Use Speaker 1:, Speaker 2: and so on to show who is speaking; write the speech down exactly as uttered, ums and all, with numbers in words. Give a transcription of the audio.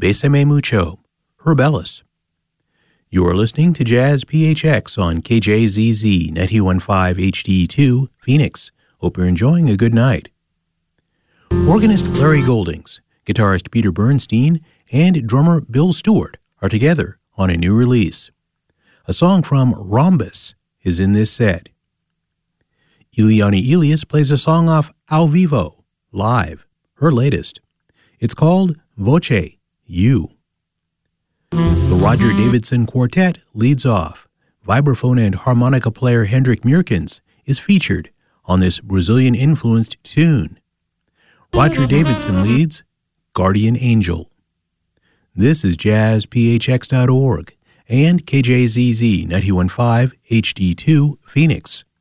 Speaker 1: Bésame Mucho, Herb Ellis. You're listening to Jazz P H X on K J Z Z ninety-one point five H D two, Phoenix. Hope you're enjoying a good night. Organist Larry Goldings, guitarist Peter Bernstein, and drummer Bill Stewart are together on a new release. A song from Rhombus is in this set. Eliane Elias plays a song off Ao Vivo, live, her latest. It's called Voce, You. The Roger Davidson Quartet leads off. Vibraphone and harmonica player Hendrik Meerkens is featured on this Brazilian-influenced tune. Roger Davidson leads Guardian Angel. This is jazz p h x dot org and K J Z Z ninety-one point five H D two Phoenix.